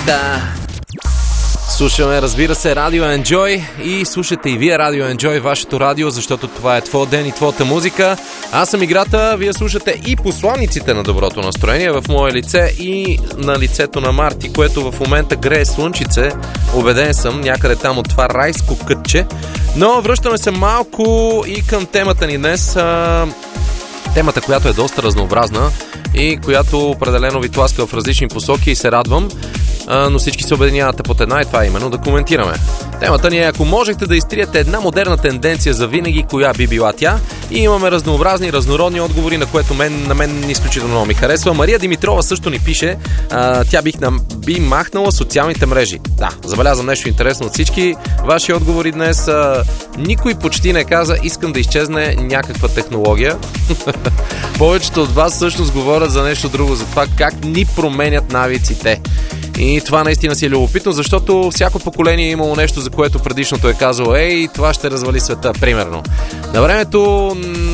Да. Слушаме, разбира се, Радио Enjoy и слушате и вие Радио Enjoy, вашето радио, защото това е твой ден и твоята музика. Аз съм Играта, вие слушате и посланиците на доброто настроение в мое лице и на лицето на Марти, което в момента грее слънчице. Убеден съм, някъде там от това райско кътче. Но връщаме се малко и към темата ни днес. Темата, която е доста разнообразна и която определено ви тласка в различни посоки и се радвам, но всички се обединявате под една и това е именно да коментираме. Темата ни е: ако можехте да изтриете една модерна тенденция за винаги, коя би била тя? И имаме разнообразни, разнородни отговори, на което на мен изключително много ми харесва. Мария Димитрова също ни пише, тя би махнала социалните мрежи. Да, забелязвам нещо интересно от всички ваши отговори днес. Никой почти не каза искам да изчезне някаква технология. Повечето от вас всъщност говорят за нещо друго, за това как ни променят навиците. И това наистина си е любопитно, защото всяко поколение е имало нещо, за което предишното е казало: ей, това ще развали света, примерно. На времето,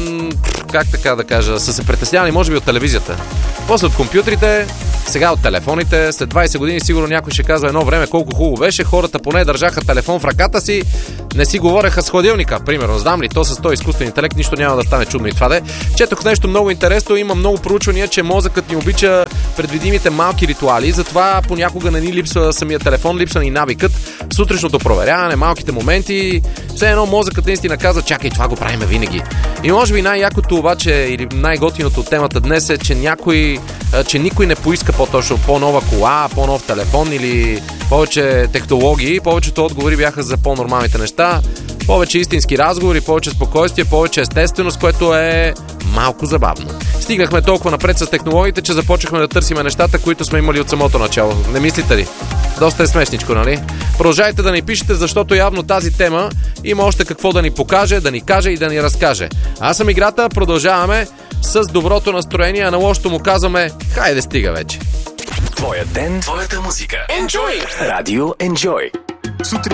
как така да кажа, са се притеснявали може би от телевизията. После от компютрите, сега от телефоните. След 20 години сигурно някой ще казва: едно време колко хубаво беше, хората поне държаха телефон в ръката си, не си говореха с хладилника, примерно. Знам ли, то с този изкуствен интелект нищо няма да стане чудно и това де. Четох нещо много интересно, има много проучвания, че мозъкът ни обича предвидимите малки ритуали, затова понякога не ни липсва самия телефон, липсва ни навикът, сутрешното проверяване, малките моменти. Все едно мозъкът наистина казва: чакай, това го правим винаги. И може би най-якото обаче, или най-готиното от темата днес е, че никой не поиска по-точно по-нова кола, по-нов телефон или повече технологии. Повечето отговори бяха за по-нормалните неща, повече истински разговори, повече спокойствие, повече естественост, което е малко забавно. Стигнахме толкова напред с технологиите, че започнахме да търсиме нещата, които сме имали от самото начало. Не мислите ли? Доста е смешничко, нали? Продължайте да ни пишете, защото явно тази тема има още какво да ни покаже, да ни каже и да ни разкаже. Аз съм Играта, продължаваме с доброто настроение, а на лошото му казваме: хайде, стига вече. Твоя ден, твоята музика. Enjoy! Радио Enjoy. Сутрин